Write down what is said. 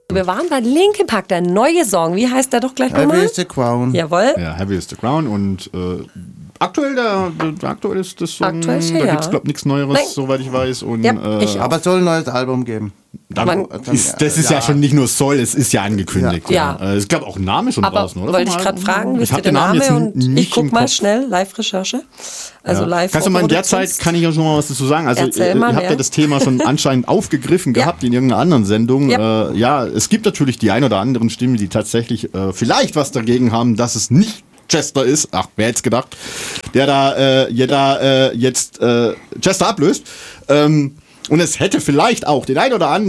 Wir waren bei Linkin Park, der neue Song. Wie heißt der doch gleich nochmal? Heavy is the Crown. Jawohl. Ja, Heavy is the Crown und aktuell ist das Song, Aktuell ist da ja. gibt es glaube ich nichts Neueres, Nein. soweit ich weiß. Und, Ja, ich auch. Aber es soll ein neues Album geben. das ist ja schon nicht nur soll, es ist ja angekündigt. Ja. Ich glaube auch ein Name schon Aber draußen, oder? wollte ich gerade fragen, wisst ihr hab den den Namen Name? jetzt Und ich nicht guck im mal Kopf. schnell, Live-Recherche. Also live. Kannst du mal in der Zeit, kann ich ja schon mal was dazu sagen. Also Erzähl ihr mal habt mehr. ja das Thema schon anscheinend aufgegriffen Ja. gehabt in irgendeiner anderen Sendung. Ja. Ja, es gibt natürlich die ein oder anderen Stimmen, die tatsächlich vielleicht was dagegen haben, dass es nicht Chester ist. Ach, wer hätte es gedacht, der da jetzt Chester ablöst. Und es hätte vielleicht auch den ein oder anderen